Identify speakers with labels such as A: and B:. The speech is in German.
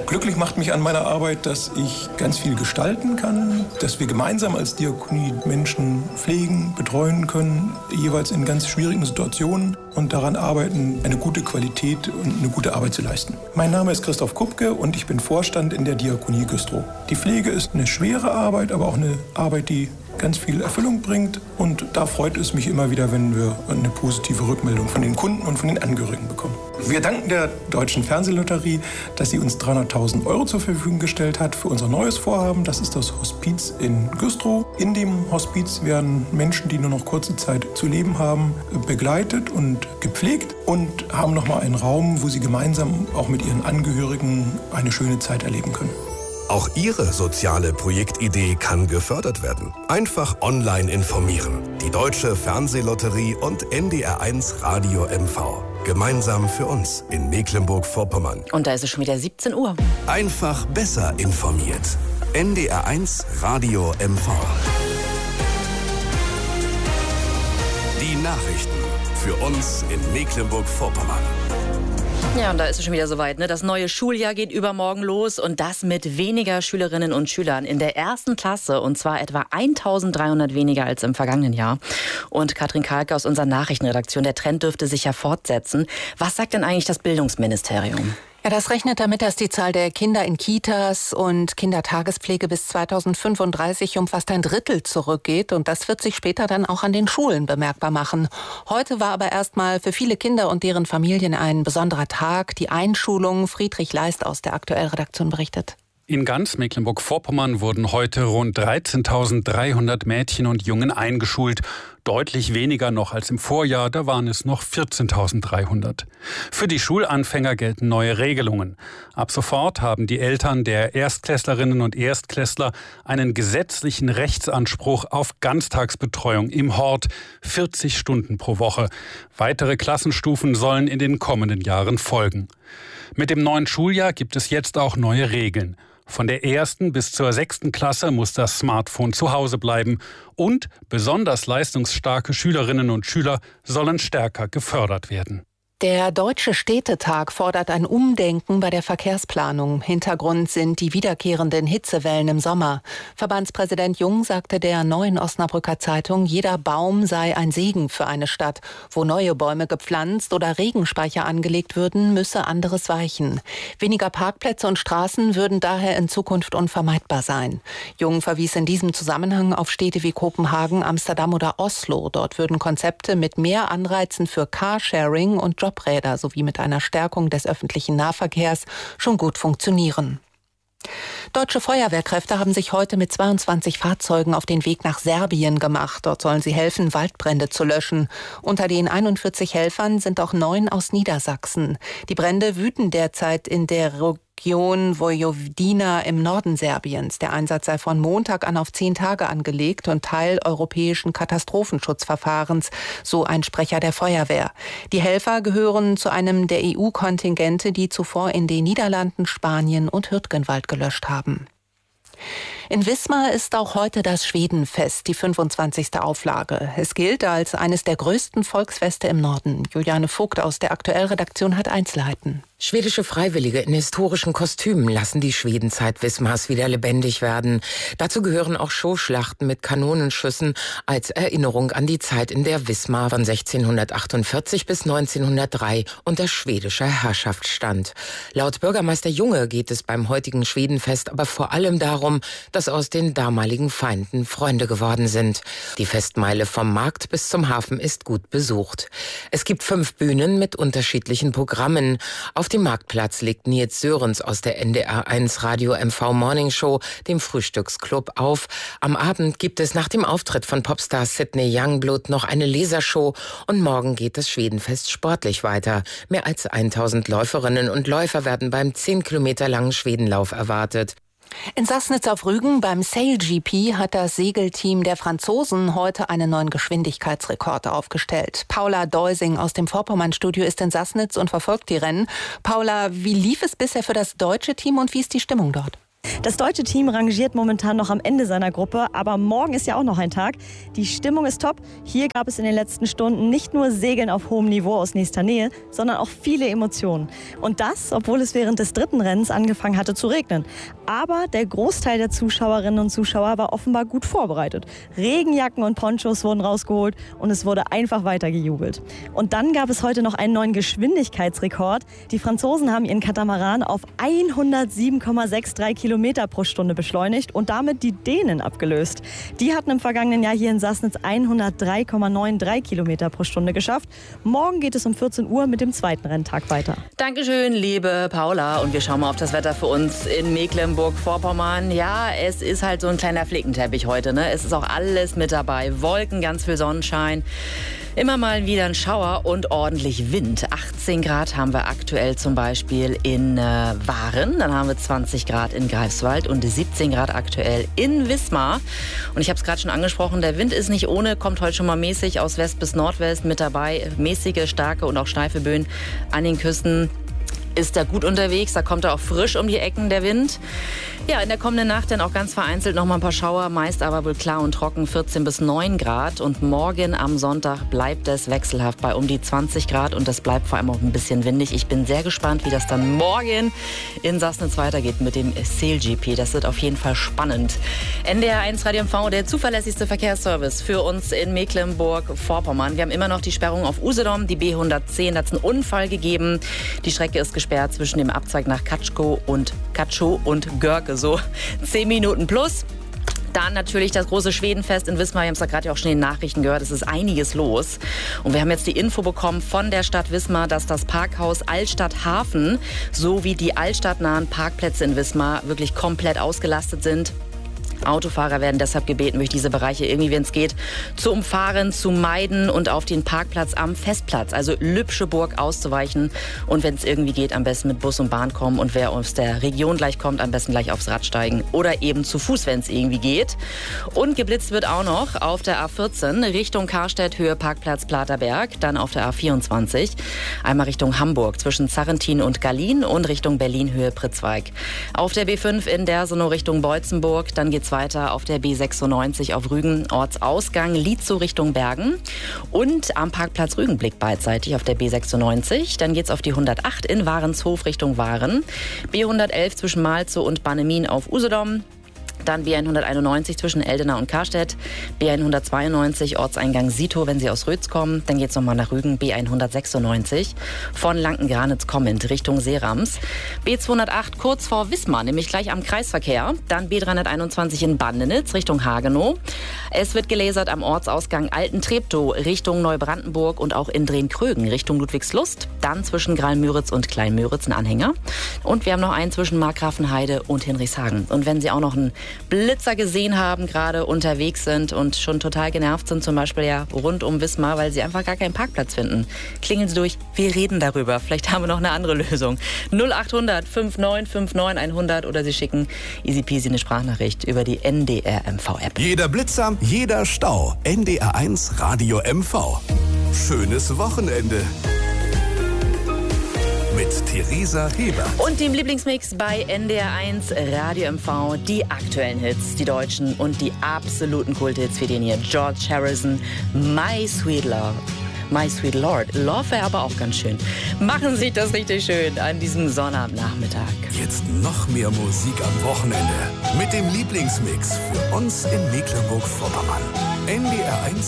A: Glücklich macht mich an meiner Arbeit, dass ich ganz viel gestalten kann, dass wir gemeinsam als Diakonie Menschen pflegen, betreuen können, jeweils in ganz schwierigen Situationen und daran arbeiten, eine gute Qualität und eine gute Arbeit zu leisten. Mein Name ist Christoph Kupke und ich bin Vorstand in der Diakonie Güstrow. Die Pflege ist eine schwere Arbeit, aber auch eine Arbeit, die ganz viel Erfüllung bringt. Und da freut es mich immer wieder, wenn wir eine positive Rückmeldung von den Kunden und von den Angehörigen bekommen. Wir danken der Deutschen Fernsehlotterie, dass sie uns 300.000 € zur Verfügung gestellt hat für unser neues Vorhaben. Das ist das Hospiz in Güstrow. In dem Hospiz werden Menschen, die nur noch kurze Zeit zu leben haben, begleitet und gepflegt und haben nochmal einen Raum, wo sie gemeinsam auch mit ihren Angehörigen eine schöne Zeit erleben können.
B: Auch Ihre soziale Projektidee kann gefördert werden. Einfach online informieren. Die Deutsche Fernsehlotterie und NDR1 Radio MV. Gemeinsam für uns in Mecklenburg-Vorpommern.
C: Und da ist es schon wieder 17 Uhr.
B: Einfach besser informiert. NDR1 Radio MV. Die Nachrichten für uns in Mecklenburg-Vorpommern.
C: Ja, und da ist es schon wieder soweit, ne? Das neue Schuljahr geht übermorgen los und das mit weniger Schülerinnen und Schülern in der ersten Klasse und zwar etwa 1.300 weniger als im vergangenen Jahr. Und Katrin Kalke aus unserer Nachrichtenredaktion, der Trend dürfte sich ja fortsetzen. Was sagt denn eigentlich das Bildungsministerium?
D: Ja, das rechnet damit, dass die Zahl der Kinder in Kitas und Kindertagespflege bis 2035 um fast ein Drittel zurückgeht. Und das wird sich später dann auch an den Schulen bemerkbar machen. Heute war aber erstmal für viele Kinder und deren Familien ein besonderer Tag. Die Einschulung. Friedrich Leist aus der Aktuellredaktion berichtet.
E: In ganz Mecklenburg-Vorpommern wurden heute rund 13.300 Mädchen und Jungen eingeschult. Deutlich weniger noch als im Vorjahr, da waren es noch 14.300. Für die Schulanfänger gelten neue Regelungen. Ab sofort haben die Eltern der Erstklässlerinnen und Erstklässler einen gesetzlichen Rechtsanspruch auf Ganztagsbetreuung im Hort, 40 Stunden pro Woche. Weitere Klassenstufen sollen in den kommenden Jahren folgen. Mit dem neuen Schuljahr gibt es jetzt auch neue Regeln. Von der 1. bis zur 6. Klasse muss das Smartphone zu Hause bleiben und besonders leistungsstarke Schülerinnen und Schüler sollen stärker gefördert werden.
D: Der Deutsche Städtetag fordert ein Umdenken bei der Verkehrsplanung. Hintergrund sind die wiederkehrenden Hitzewellen im Sommer. Verbandspräsident Jung sagte der Neuen Osnabrücker Zeitung, jeder Baum sei ein Segen für eine Stadt. Wo neue Bäume gepflanzt oder Regenspeicher angelegt würden, müsse anderes weichen. Weniger Parkplätze und Straßen würden daher in Zukunft unvermeidbar sein. Jung verwies in diesem Zusammenhang auf Städte wie Kopenhagen, Amsterdam oder Oslo. Dort würden Konzepte mit mehr Anreizen für Carsharing und Jobräder sowie mit einer Stärkung des öffentlichen Nahverkehrs schon gut funktionieren. Deutsche Feuerwehrkräfte haben sich heute mit 22 Fahrzeugen auf den Weg nach Serbien gemacht. Dort sollen sie helfen, Waldbrände zu löschen. Unter den 41 Helfern sind auch 9 aus Niedersachsen. Die Brände wüten derzeit in der Region Vojvodina im Norden Serbiens. Der Einsatz sei von Montag an auf 10 Tage angelegt und Teil europäischen Katastrophenschutzverfahrens, so ein Sprecher der Feuerwehr. Die Helfer gehören zu einem der EU-Kontingente, die zuvor in den Niederlanden, Spanien und Hürtgenwald gelöscht haben. In Wismar ist auch heute das Schwedenfest, die 25. Auflage. Es gilt als eines der größten Volksfeste im Norden. Juliane Vogt aus der Aktuellredaktion hat Einzelheiten.
F: Schwedische Freiwillige in historischen Kostümen lassen die Schwedenzeit Wismars wieder lebendig werden. Dazu gehören auch Showschlachten mit Kanonenschüssen als Erinnerung an die Zeit, in der Wismar von 1648 bis 1903 unter schwedischer Herrschaft stand. Laut Bürgermeister Junge geht es beim heutigen Schwedenfest aber vor allem darum, dass aus den damaligen Feinden Freunde geworden sind. Die Festmeile vom Markt bis zum Hafen ist gut besucht. Es gibt 5 Bühnen mit unterschiedlichen Programmen. Auf dem Marktplatz legt Nils Sörens aus der NDR1 Radio MV Morning Show dem Frühstücksclub auf. Am Abend gibt es nach dem Auftritt von Popstar Sidney Youngblood noch eine Lesershow und morgen geht das Schwedenfest sportlich weiter. Mehr als 1000 Läuferinnen und Läufer werden beim 10 Kilometer langen Schwedenlauf erwartet.
D: In Sassnitz auf Rügen beim Sail GP hat das Segelteam der Franzosen heute einen neuen Geschwindigkeitsrekord aufgestellt. Paula Deusing aus dem Vorpommern-Studio ist in Sassnitz und verfolgt die Rennen. Paula, wie lief es bisher für das deutsche Team und wie ist die Stimmung dort?
G: Das deutsche Team rangiert momentan noch am Ende seiner Gruppe, aber morgen ist ja auch noch ein Tag. Die Stimmung ist top. Hier gab es in den letzten Stunden nicht nur Segeln auf hohem Niveau aus nächster Nähe, sondern auch viele Emotionen. Und das, obwohl es während des dritten Rennens angefangen hatte zu regnen. Aber der Großteil der Zuschauerinnen und Zuschauer war offenbar gut vorbereitet. Regenjacken und Ponchos wurden rausgeholt und es wurde einfach weitergejubelt. Und dann gab es heute noch einen neuen Geschwindigkeitsrekord. Die Franzosen haben ihren Katamaran auf 107,63 Kilometer pro Stunde beschleunigt und damit die Dänen abgelöst. Die hatten im vergangenen Jahr hier in Sassnitz 103,93 Kilometer pro Stunde geschafft. Morgen geht es um 14 Uhr mit dem zweiten Renntag weiter.
C: Dankeschön, liebe Paula. Und wir schauen mal auf das Wetter für uns in Mecklenburg-Vorpommern. Ja, es ist halt so ein kleiner Flickenteppich heute, ne? Es ist auch alles mit dabei. Wolken, ganz viel Sonnenschein. Immer mal wieder ein Schauer und ordentlich Wind. 18 Grad haben wir aktuell zum Beispiel in Waren. Dann haben wir 20 Grad in Greifswald und 17 Grad aktuell in Wismar. Und ich habe es gerade schon angesprochen, der Wind ist nicht ohne, kommt heute schon mal mäßig aus West bis Nordwest mit dabei. Mäßige, starke und auch steife Böen an den Küsten. Ist er gut unterwegs, da kommt er auch frisch um die Ecken, der Wind. Ja, in der kommenden Nacht dann auch ganz vereinzelt noch mal ein paar Schauer, meist aber wohl klar und trocken, 14 bis 9 Grad. Und morgen am Sonntag bleibt es wechselhaft bei um die 20 Grad und es bleibt vor allem auch ein bisschen windig. Ich bin sehr gespannt, wie das dann morgen in Sassnitz weitergeht mit dem SailGP. Das wird auf jeden Fall spannend. NDR 1 Radio MV, der zuverlässigste Verkehrsservice für uns in Mecklenburg-Vorpommern. Wir haben immer noch die Sperrung auf Usedom, die B110, da hat es einen Unfall gegeben. Die Strecke ist gesperrt zwischen dem Abzweig nach Katschow und Görke. So 10 Minuten plus. Dann natürlich das große Schwedenfest in Wismar. Wir haben es da gerade ja auch schon in den Nachrichten gehört. Es ist einiges los. Und wir haben jetzt die Info bekommen von der Stadt Wismar, dass das Parkhaus Altstadt Hafen sowie die altstadtnahen Parkplätze in Wismar wirklich komplett ausgelastet sind. Autofahrer werden deshalb gebeten, durch diese Bereiche irgendwie, wenn es geht, zu umfahren, zu meiden und auf den Parkplatz am Festplatz, also Lübscheburg, auszuweichen. Und wenn es irgendwie geht, am besten mit Bus und Bahn kommen. Und wer aus der Region gleich kommt, am besten gleich aufs Rad steigen oder eben zu Fuß, wenn es irgendwie geht. Und geblitzt wird auch noch auf der A14 Richtung Karstedt, Höhe Parkplatz Platerberg, dann auf der A24 einmal Richtung Hamburg zwischen Zarrentin und Gallien und Richtung Berlin, Höhe Pritzweig. Auf der B5 in Dersonow Richtung Beutzenburg, dann geht's weiter auf der B96 auf Rügen, Ortsausgang Lietzow Richtung Bergen und am Parkplatz Rügenblick beidseitig auf der B96. Dann geht's auf die 108 in Warenshof Richtung Waren, B111 zwischen Malzow und Bannemin auf Usedom. Dann B191 zwischen Eldena und Karstedt, B192 Ortseingang Sito, wenn Sie aus Rötz kommen. Dann geht es nochmal nach Rügen, B196 von Lanken-Granitz kommend Richtung Seerams. B208 kurz vor Wismar, nämlich gleich am Kreisverkehr. Dann B321 in Bandenitz Richtung Hagenow. Es wird gelasert am Ortsausgang Alten-Treptow Richtung Neubrandenburg und auch in Drehn-Krögen Richtung Ludwigslust. Dann zwischen Graal-Müritz und Klein-Müritz ein Anhänger. Und wir haben noch einen zwischen Markgrafenheide und Hinrichshagen. Und wenn Sie auch noch einen Blitzer gesehen haben, gerade unterwegs sind und schon total genervt sind, zum Beispiel ja rund um Wismar, weil sie einfach gar keinen Parkplatz finden. Klingeln Sie durch, wir reden darüber. Vielleicht haben wir noch eine andere Lösung. 0800 5959 100 oder Sie schicken easy peasy eine Sprachnachricht über die NDR MV App.
B: Jeder Blitzer, jeder Stau. NDR 1 Radio MV. Schönes Wochenende. Mit Theresa Hebert.
C: Und dem Lieblingsmix bei NDR 1 Radio MV. Die aktuellen Hits, die deutschen und die absoluten Kulthits für den hier. George Harrison, My Sweet Love. My Sweet Lord. Love wäre aber auch ganz schön. Machen Sie das richtig schön an diesem Sonnabendnachmittag.
B: Jetzt noch mehr Musik am Wochenende. Mit dem Lieblingsmix für uns in Mecklenburg-Vorpommern. NDR 1